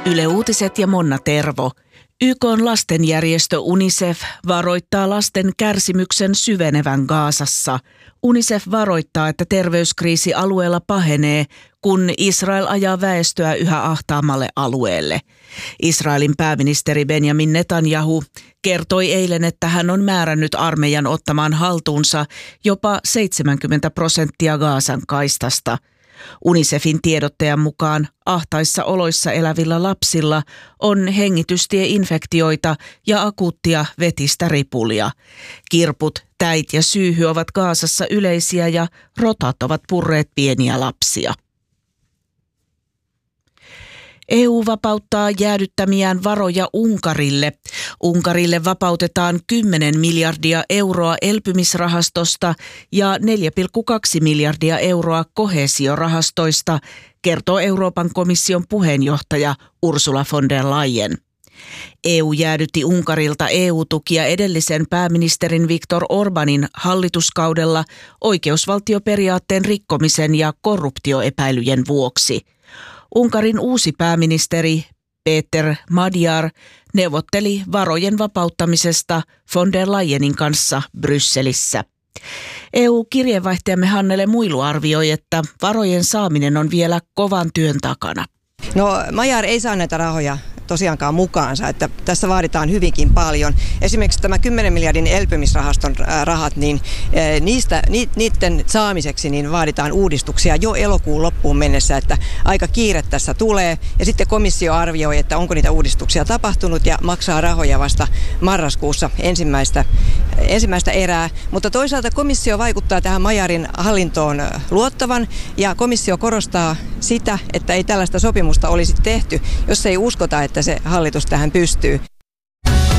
Yle Uutiset ja Monna Tervo. YK:n lastenjärjestö UNICEF varoittaa lasten kärsimyksen syvenevän Gazassa. UNICEF varoittaa, että terveyskriisi alueella pahenee, kun Israel ajaa väestöä yhä ahtaammalle alueelle. Israelin pääministeri Benjamin Netanyahu kertoi eilen, että hän on määrännyt armeijan ottamaan haltuunsa jopa 70% Gazan kaistasta. UNICEFin tiedottajan mukaan ahtaissa oloissa elävillä lapsilla on hengitystieinfektioita ja akuuttia vetistä ripulia. Kirput, täit ja syyhy ovat Gazassa yleisiä ja rotat ovat purreet pieniä lapsia. EU vapauttaa jäädyttämiään varoja Unkarille. Unkarille vapautetaan 10 miljardia euroa elpymisrahastosta ja 4,2 miljardia euroa koheesiorahastoista, kertoo Euroopan komission puheenjohtaja Ursula von der Leyen. EU jäädytti Unkarilta EU-tukia edellisen pääministerin Viktor Orbánin hallituskaudella oikeusvaltioperiaatteen rikkomisen ja korruptioepäilyjen vuoksi. Unkarin uusi pääministeri Péter Magyar neuvotteli varojen vapauttamisesta von der Leyenin kanssa Brysselissä. EU-kirjeenvaihtajamme Hannele Muilu arvioi, että varojen saaminen on vielä kovan työn takana. No, Magyar ei saa näitä rahoja tosiaankaan mukaansa, että tässä vaaditaan hyvinkin paljon. Esimerkiksi tämä 10 miljardin elpymisrahaston rahat, niin niiden saamiseksi niin vaaditaan uudistuksia jo elokuun loppuun mennessä, että aika kiire tässä tulee. Ja sitten komissio arvioi, että onko niitä uudistuksia tapahtunut ja maksaa rahoja vasta marraskuussa ensimmäistä erää. Mutta toisaalta komissio vaikuttaa tähän Magyarin hallintoon luottavan ja komissio korostaa sitä, että ei tällaista sopimusta olisi tehty, jos ei uskota, että se hallitus tähän pystyy.